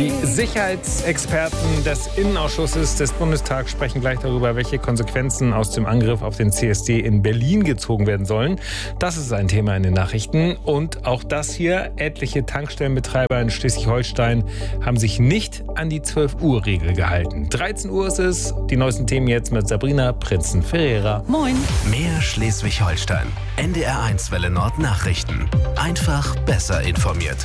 Die Sicherheitsexperten des Innenausschusses des Bundestags sprechen gleich darüber, welche Konsequenzen aus dem Angriff auf den CSD in Berlin gezogen werden sollen. Das ist ein Thema in den Nachrichten. Und auch das hier, etliche Tankstellenbetreiber in Schleswig-Holstein haben sich nicht an die 12-Uhr-Regel gehalten. 13 Uhr ist es. Die neuesten Themen jetzt mit Sabrina Prinzen-Ferreira. Moin. Mehr Schleswig-Holstein. NDR1 Welle Nord Nachrichten. Einfach besser informiert.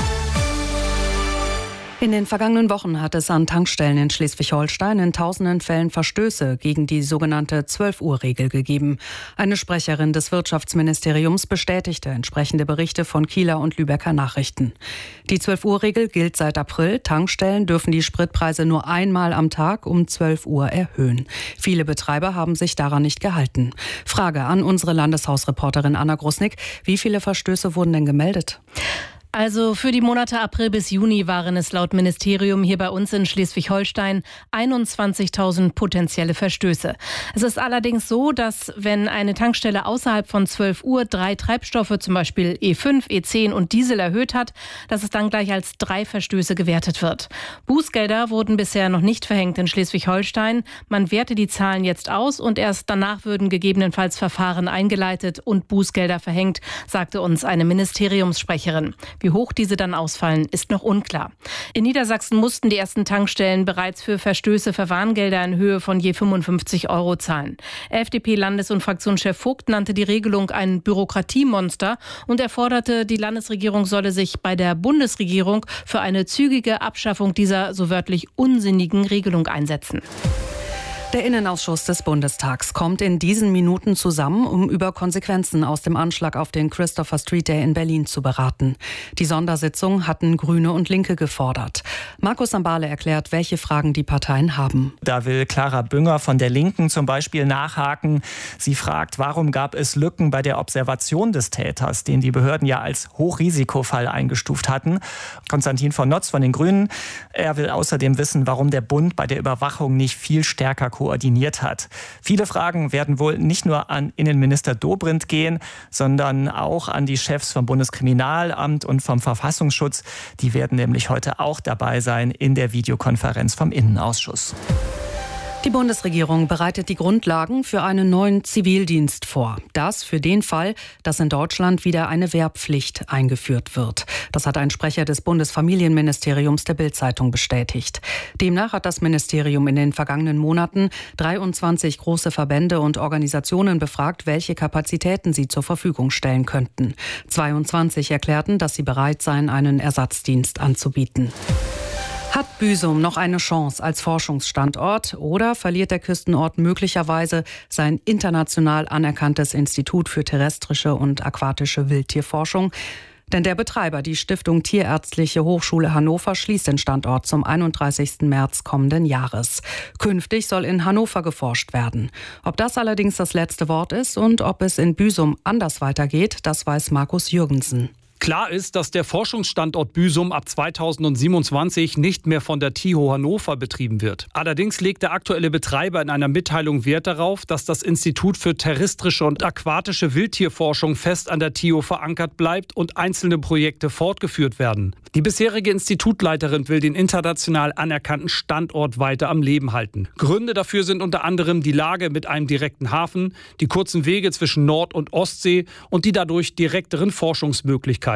In den vergangenen Wochen hat es an Tankstellen in Schleswig-Holstein in tausenden Fällen Verstöße gegen die sogenannte 12-Uhr-Regel gegeben. Eine Sprecherin des Wirtschaftsministeriums bestätigte entsprechende Berichte von Kieler und Lübecker Nachrichten. Die 12-Uhr-Regel gilt seit April. Tankstellen dürfen die Spritpreise nur einmal am Tag um 12 Uhr erhöhen. Viele Betreiber haben sich daran nicht gehalten. Frage an unsere Landeshausreporterin Anna Grusnick. Wie viele Verstöße wurden denn gemeldet? Also für die Monate April bis Juni waren es laut Ministerium hier bei uns in Schleswig-Holstein 21.000 potenzielle Verstöße. Es ist allerdings so, dass wenn eine Tankstelle außerhalb von 12 Uhr 3 Treibstoffe, zum Beispiel E5, E10 und Diesel erhöht hat, dass es dann gleich als 3 Verstöße gewertet wird. Bußgelder wurden bisher noch nicht verhängt in Schleswig-Holstein. Man werte die Zahlen jetzt aus und erst danach würden gegebenenfalls Verfahren eingeleitet und Bußgelder verhängt, sagte uns eine Ministeriumssprecherin. Wie hoch diese dann ausfallen, ist noch unklar. In Niedersachsen mussten die ersten Tankstellen bereits für Verstöße Verwarngelder in Höhe von je 55 € zahlen. FDP-Landes- und Fraktionschef Vogt nannte die Regelung ein Bürokratiemonster und er forderte, die Landesregierung solle sich bei der Bundesregierung für eine zügige Abschaffung dieser so wörtlich unsinnigen Regelung einsetzen. Der Innenausschuss des Bundestags kommt in diesen Minuten zusammen, um über Konsequenzen aus dem Anschlag auf den Christopher Street Day in Berlin zu beraten. Die Sondersitzung hatten Grüne und Linke gefordert. Markus Sambale erklärt, welche Fragen die Parteien haben. Da will Clara Bünger von der Linken zum Beispiel nachhaken. Sie fragt, warum gab es Lücken bei der Observation des Täters, den die Behörden ja als Hochrisikofall eingestuft hatten. Konstantin von Notz von den Grünen, er will außerdem wissen, warum der Bund bei der Überwachung nicht viel stärker koordiniert hat. Viele Fragen werden wohl nicht nur an Innenminister Dobrindt gehen, sondern auch an die Chefs vom Bundeskriminalamt und vom Verfassungsschutz. Die werden nämlich heute auch dabei sein in der Videokonferenz vom Innenausschuss. Die Bundesregierung bereitet die Grundlagen für einen neuen Zivildienst vor. Das für den Fall, dass in Deutschland wieder eine Wehrpflicht eingeführt wird. Das hat ein Sprecher des Bundesfamilienministeriums der Bild-Zeitung bestätigt. Demnach hat das Ministerium in den vergangenen Monaten 23 große Verbände und Organisationen befragt, welche Kapazitäten sie zur Verfügung stellen könnten. 22 erklärten, dass sie bereit seien, einen Ersatzdienst anzubieten. Hat Büsum noch eine Chance als Forschungsstandort oder verliert der Küstenort möglicherweise sein international anerkanntes Institut für terrestrische und aquatische Wildtierforschung? Denn der Betreiber, die Stiftung Tierärztliche Hochschule Hannover, schließt den Standort zum 31. März kommenden Jahres. Künftig soll in Hannover geforscht werden. Ob das allerdings das letzte Wort ist und ob es in Büsum anders weitergeht, das weiß Markus Jürgensen. Klar ist, dass der Forschungsstandort Büsum ab 2027 nicht mehr von der TIHO Hannover betrieben wird. Allerdings legt der aktuelle Betreiber in einer Mitteilung Wert darauf, dass das Institut für terrestrische und aquatische Wildtierforschung fest an der TIHO verankert bleibt und einzelne Projekte fortgeführt werden. Die bisherige Institutleiterin will den international anerkannten Standort weiter am Leben halten. Gründe dafür sind unter anderem die Lage mit einem direkten Hafen, die kurzen Wege zwischen Nord- und Ostsee und die dadurch direkteren Forschungsmöglichkeiten.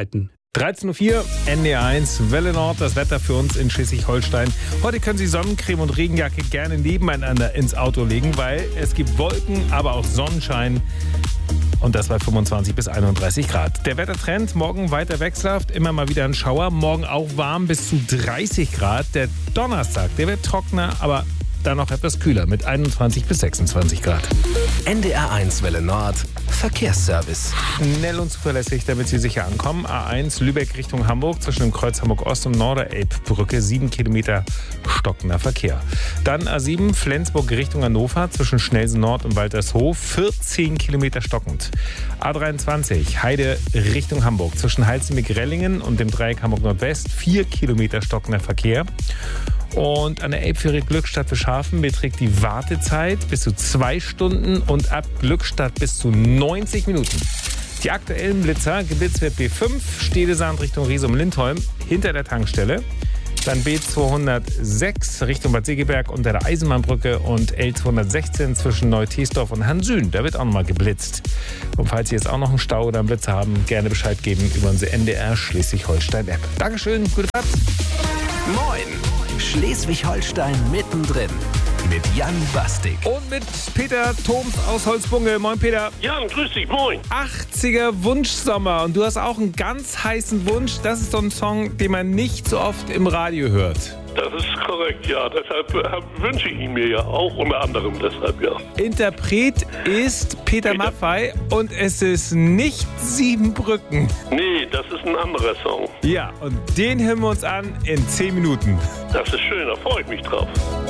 13.04 Uhr, NDR1, Welle Nord, das Wetter für uns in Schleswig-Holstein. Heute können Sie Sonnencreme und Regenjacke gerne nebeneinander ins Auto legen, weil es gibt Wolken, aber auch Sonnenschein. Und das bei 25 bis 31 Grad. Der Wettertrend, morgen weiter wechselhaft, immer mal wieder ein Schauer. Morgen auch warm bis zu 30 Grad. Der Donnerstag, der wird trockener, aber dann noch etwas kühler mit 21 bis 26 Grad. NDR1 Welle Nord, Verkehrsservice. Schnell und zuverlässig, damit Sie sicher ankommen. A1 Lübeck Richtung Hamburg zwischen dem Kreuz Hamburg-Ost und Norderelbbrücke 7 Kilometer stockender Verkehr. Dann A7 Flensburg Richtung Hannover zwischen Schnelsen Nord und Waltershof 14 Kilometer stockend. A23 Heide Richtung Hamburg zwischen Halzenbeck-Rellingen und dem Dreieck Hamburg Nordwest 4 Kilometer stockender Verkehr. Und an der Elbphäre Glückstadt Bischhafen beträgt die Wartezeit bis zu 2 Stunden und ab Glückstadt bis zu 90 Minuten. Die aktuellen Blitzer, Gebietswert B5, Stedesand Richtung Riesum-Lindholm, hinter der Tankstelle. Dann B206 Richtung Bad Segeberg unter der Eisenbahnbrücke und L216 zwischen Neu-Teesdorf und Hansün. Da wird auch nochmal geblitzt. Und falls Sie jetzt auch noch einen Stau oder einen Blitzer haben, gerne Bescheid geben über unsere NDR Schleswig-Holstein-App. Dankeschön, gute Fahrt. Moin, Schleswig-Holstein mittendrin. Mit Jan Bastik. Und mit Peter Thoms aus Holzbunge. Moin, Peter. Jan, grüß dich, moin. 80er Wunschsommer. Und du hast auch einen ganz heißen Wunsch. Das ist so ein Song, den man nicht so oft im Radio hört. Das ist korrekt, ja. Deshalb wünsche ich ihn mir ja auch, unter anderem deshalb, ja. Interpret ist Peter Maffay und es ist nicht Siebenbrücken. Nee, das ist ein anderer Song. Ja, und den hören wir uns an in 10 Minuten. Das ist schön, da freue ich mich drauf.